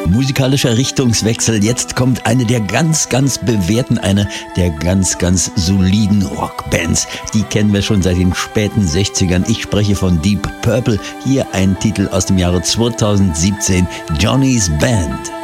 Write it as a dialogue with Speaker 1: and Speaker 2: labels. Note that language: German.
Speaker 1: Musikalischer Richtungswechsel. Jetzt kommt eine der ganz bewährten, eine der ganz soliden Rockbands. Die kennen wir schon seit den späten 60ern. Ich spreche von Deep Purple. Hier ein Titel aus dem Jahre 2017, Johnny's Band.